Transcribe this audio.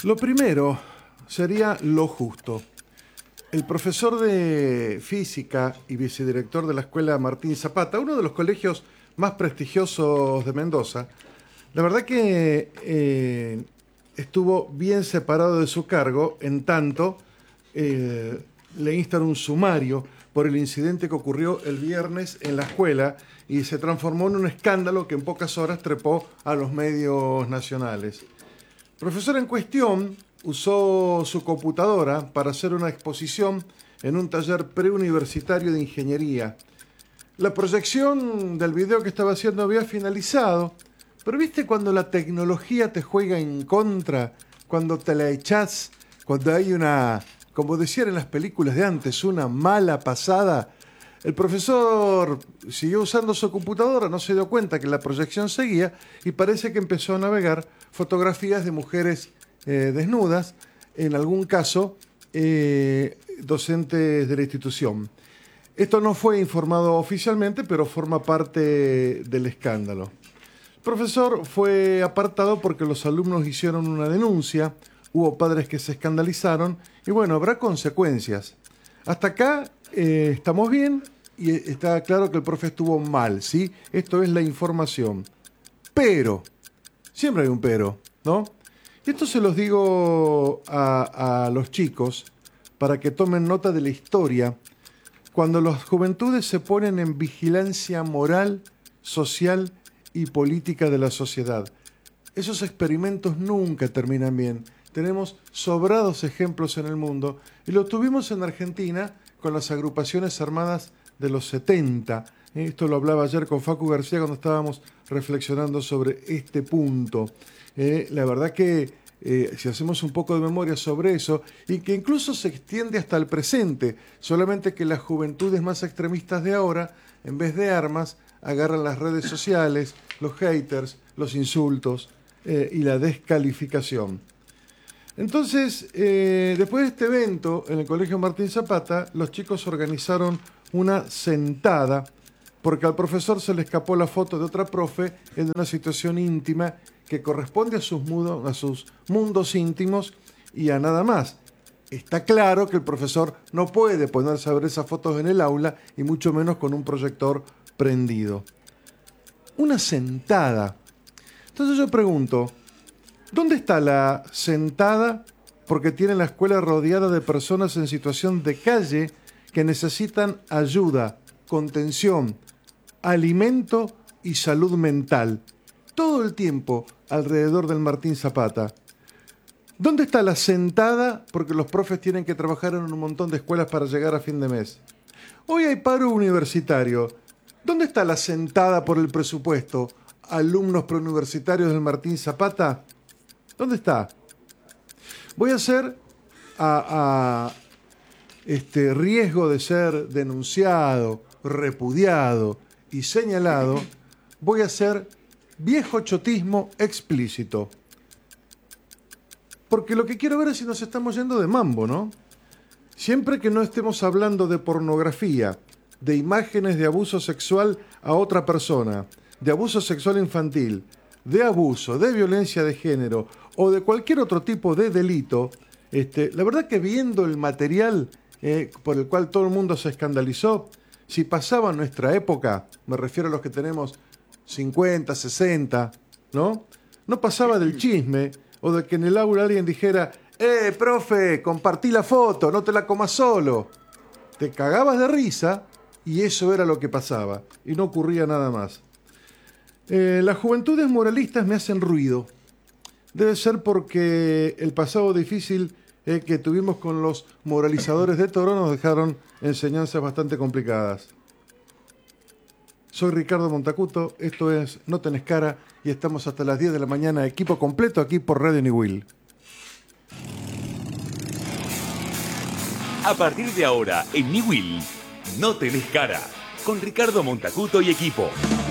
Lo primero sería lo justo. El profesor de física y vicedirector de la Escuela Martín Zapata, uno de los colegios más prestigiosos de Mendoza, la verdad que estuvo bien separado de su cargo, en tanto le instan un sumario por el incidente que ocurrió el viernes en la escuela y se transformó en un escándalo que en pocas horas trepó a los medios nacionales. El profesor en cuestión usó su computadora para hacer una exposición en un taller preuniversitario de ingeniería. La proyección del video que estaba haciendo había finalizado, pero ¿viste cuando la tecnología te juega en contra? Cuando te la echás, cuando hay una, como decían en las películas de antes, una mala pasada. El profesor siguió usando su computadora, no se dio cuenta que la proyección seguía y parece que empezó a navegar fotografías de mujeres desnudas, en algún caso docentes de la institución. Esto no fue informado oficialmente, pero forma parte del escándalo. El profesor fue apartado porque los alumnos hicieron una denuncia, hubo padres que se escandalizaron y bueno, habrá consecuencias. Hasta acá estamos bien y está claro que el profe estuvo mal, ¿sí? Esto es la información. Pero, siempre hay un pero, ¿no? Y esto se los digo a los chicos para que tomen nota de la historia. Cuando las juventudes se ponen en vigilancia moral, social y política de la sociedad, esos experimentos nunca terminan bien. Tenemos sobrados ejemplos en el mundo y lo tuvimos en Argentina con las agrupaciones armadas de los 70. Esto lo hablaba ayer con Facu García cuando estábamos reflexionando sobre este punto. La verdad que si hacemos un poco de memoria sobre eso, y que incluso se extiende hasta el presente, solamente que las juventudes más extremistas de ahora, en vez de armas, agarran las redes sociales, los haters, los insultos y la descalificación. Entonces, después de este evento, en el Colegio Martín Zapata, los chicos organizaron una sentada, porque al profesor se le escapó la foto de otra profe en una situación íntima que corresponde a sus mundos íntimos y a nada más. Está claro que el profesor no puede ponerse a ver esas fotos en el aula y mucho menos con un proyector prendido. Una sentada. Entonces yo pregunto, ¿dónde está la sentada? Porque tiene la escuela rodeada de personas en situación de calle que necesitan ayuda, contención, alimento y salud mental. Todo el tiempo alrededor del Martín Zapata. ¿Dónde está la sentada? Porque los profes tienen que trabajar en un montón de escuelas para llegar a fin de mes. Hoy hay paro universitario. ¿Dónde está la sentada por el presupuesto? ¿Alumnos preuniversitarios del Martín Zapata? ¿Dónde está? Voy a hacer a riesgo de ser denunciado, repudiado y señalado, voy a hacer viejo chotismo explícito. Porque lo que quiero ver es si nos estamos yendo de mambo, ¿no? Siempre que no estemos hablando de pornografía, de imágenes de abuso sexual a otra persona, de abuso sexual infantil, de abuso, de violencia de género o de cualquier otro tipo de delito, la verdad que viendo el material por el cual todo el mundo se escandalizó, si pasaba en nuestra época, me refiero a los que tenemos 50, 60, ¿no? No pasaba del chisme o de que en el aula alguien dijera, profe, compartí la foto, no te la comas solo. Te cagabas de risa y eso era lo que pasaba y no ocurría nada más. Las juventudes moralistas me hacen ruido. Debe ser porque el pasado difícil que tuvimos con los moralizadores de Toro nos dejaron enseñanzas bastante complicadas. Soy Ricardo Montacuto, esto es No Tenés Cara y estamos hasta las 10 de la mañana, equipo completo aquí por Radio Niwil. A partir de ahora, en Niwil, No Tenés Cara, con Ricardo Montacuto y equipo.